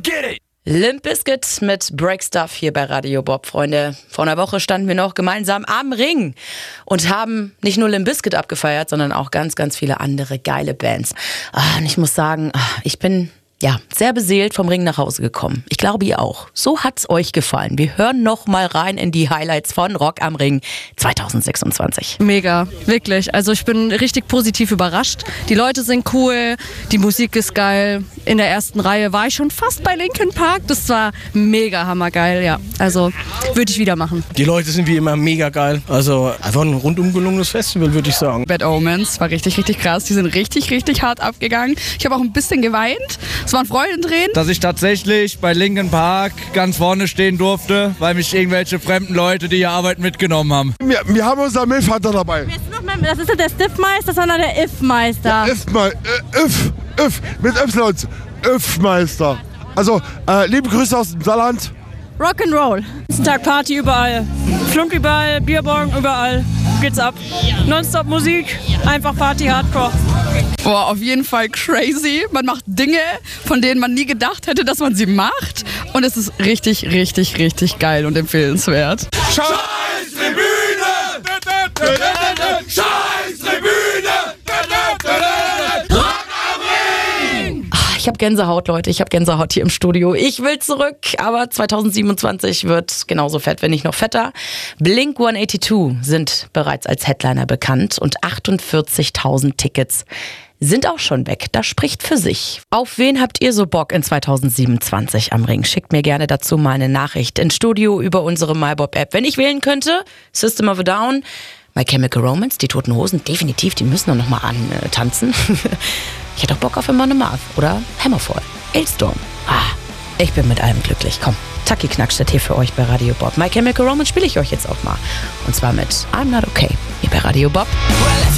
get it! Limp Bizkit mit Break Stuff hier bei Radio Bob, Freunde. Vor einer Woche standen wir noch gemeinsam am Ring und haben nicht nur Limp Bizkit abgefeiert, sondern auch ganz, ganz viele andere geile Bands. Und ich muss sagen, ich bin sehr beseelt vom Ring nach Hause gekommen. Ich glaube, ihr auch. So hat's euch gefallen. Wir hören noch mal rein in die Highlights von Rock am Ring 2026. Mega, wirklich. Also ich bin richtig positiv überrascht. Die Leute sind cool, die Musik ist geil. In der ersten Reihe war ich schon fast bei Linkin Park. Das war mega hammergeil, ja. Also würde ich wieder machen. Die Leute sind wie immer mega geil. Also einfach ein rundum gelungenes Festival, würde ich sagen. Bad Omens war richtig, richtig krass. Die sind richtig, richtig hart abgegangen. Ich habe auch ein bisschen geweint. Es waren Freudentränen. Dass ich tatsächlich bei Linkin Park ganz vorne stehen durfte, weil mich irgendwelche fremden Leute, die hier arbeiten, mitgenommen haben. Wir haben unseren Milchvater dabei. Das ist der Stiffmeister, sondern der If-Meister. If mit Y. If-Meister. Also, liebe Grüße aus dem Saarland. Rock'n'Roll. Tag Party überall. Flunkyball, Bierbong, überall geht's ab. Nonstop Musik, einfach Party, Hardcore. Boah, auf jeden Fall crazy. Man macht Dinge, von denen man nie gedacht hätte, dass man sie macht. Und es ist richtig, richtig, richtig geil und empfehlenswert. Scheiß Tribüne! Scheiß Tribüne! Rock am Ring! Ich habe Gänsehaut, Leute. Ich habe Gänsehaut hier im Studio. Ich will zurück, aber 2027 wird genauso fett, wenn nicht noch fetter. Blink-182 sind bereits als Headliner bekannt und 48.000 Tickets sind auch schon weg. Das spricht für sich. Auf wen habt ihr so Bock in 2027 am Ring? Schickt mir gerne dazu mal eine Nachricht ins Studio über unsere MyBob-App. Wenn ich wählen könnte, System of a Down, My Chemical Romance, die Toten Hosen, definitiv, die müssen doch nochmal antanzen. Ich hätte auch Bock auf Amon Amarth oder Hammerfall, Hailstorm. Ich bin mit allem glücklich. Komm, Taki Knackstedt hier für euch bei Radio Bob. My Chemical Romance spiele ich euch jetzt auch mal. Und zwar mit I'm Not Okay hier bei Radio Bob.